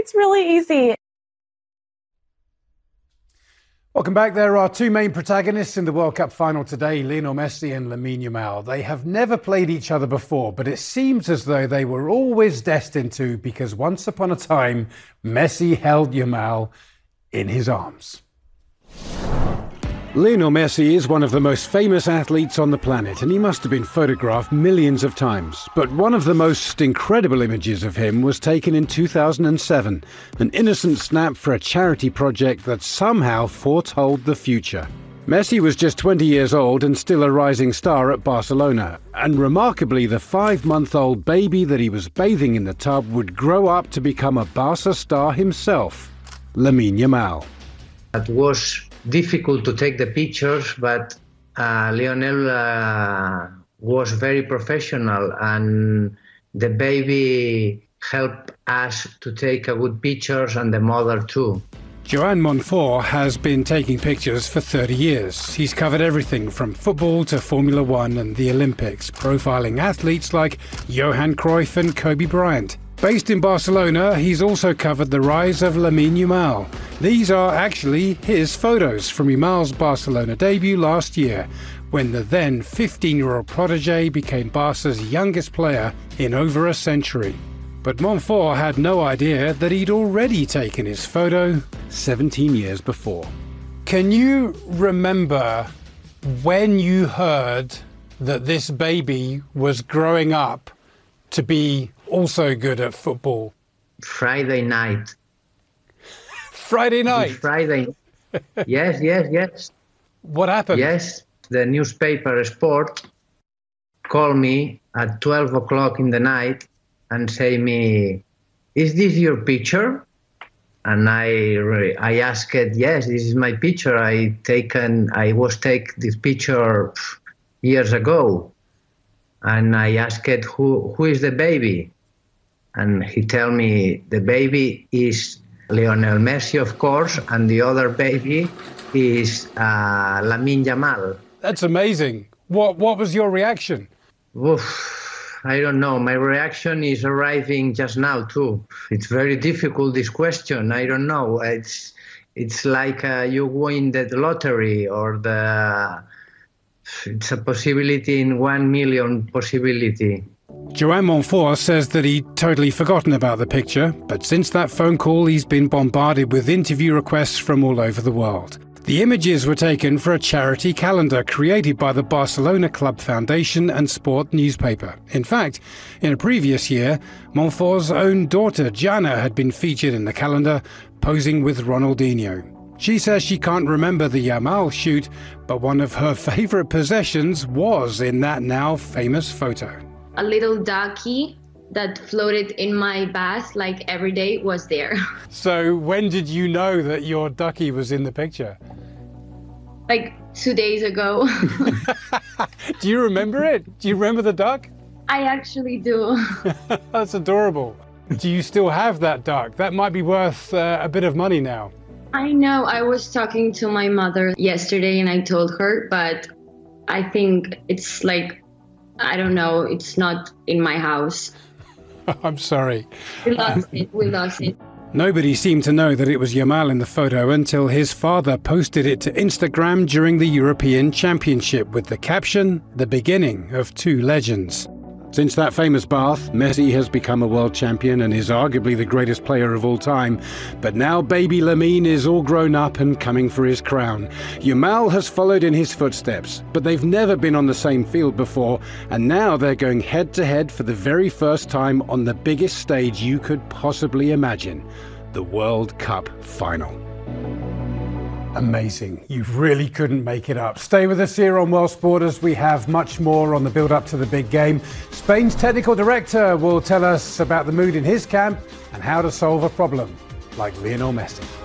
It's really easy. Welcome back. There are two main protagonists in the World Cup final today, Lionel Messi and Lamine Yamal. They have never played each other before, but it seems as though they were always destined to, because once upon a time, Messi held Yamal in his arms. Lionel Messi is one of the most famous athletes on the planet, and he must have been photographed millions of times. But one of the most incredible images of him was taken in 2007, an innocent snap for a charity project that somehow foretold the future. Messi was just 20 years old and still a rising star at Barcelona, and remarkably, the 5-month-old baby that he was bathing in the tub would grow up to become a Barca star himself, Lamine Yamal. It was difficult to take the pictures, but Lionel was very professional, and the baby helped us to take a good pictures, and the mother too. Joan Monfort has been taking pictures for 30 years. He's covered everything from football to Formula One and the Olympics, profiling athletes like Johan Cruyff and Kobe Bryant. Based in Barcelona, he's also covered the rise of Lamine Yamal. These are actually his photos from Yamal's Barcelona debut last year, when the then 15-year-old protege became Barca's youngest player in over a century. But Monfort had no idea that he'd already taken his photo 17 years before. Can you remember when you heard that this baby was growing up to be also good at football? Friday night. Friday night? Friday. Yes. What happened? Yes, the newspaper Sport called me at 12 o'clock in the night and say me, "Is this your picture?" And I asked, "Yes, this is my picture. I was take this picture years ago." And I asked, who is the baby? And he tell me the baby is Lionel Messi, of course, and the other baby is Lamine Yamal. That's amazing. What was your reaction? Oof, I don't know. My reaction is arriving just now too. It's very difficult, this question. I don't know. It's like you win the lottery, or it's a possibility in 1 million possibility. Joan Monfort says that he'd totally forgotten about the picture, but since that phone call, he's been bombarded with interview requests from all over the world. The images were taken for a charity calendar created by the Barcelona Club Foundation and Sport newspaper. In fact, in a previous year, Monfort's own daughter, Jana, had been featured in the calendar, posing with Ronaldinho. She says she can't remember the Yamal shoot, but one of her favourite possessions was in that now famous photo. A little ducky that floated in my bath like every day was there. So when did you know that your ducky was in the picture? Like 2 days ago. Do you remember it? Do you remember the duck? I actually do. That's adorable. Do you still have that duck? That might be worth a bit of money now. I know. I was talking to my mother yesterday and I told her, but I think it's like, I don't know, it's not in my house. I'm sorry. We lost it. Nobody seemed to know that it was Yamal in the photo until his father posted it to Instagram during the European Championship with the caption, "The beginning of two legends." Since that famous bath, Messi has become a world champion and is arguably the greatest player of all time. But now baby Lamine is all grown up and coming for his crown. Yamal has followed in his footsteps, but they've never been on the same field before, and now they're going head-to-head for the very first time on the biggest stage you could possibly imagine, the World Cup final. Amazing. You really couldn't make it up. Stay with us here on World Sport as we have much more on the build-up to the big game. Spain's technical director will tell us about the mood in his camp and how to solve a problem like Lionel Messi.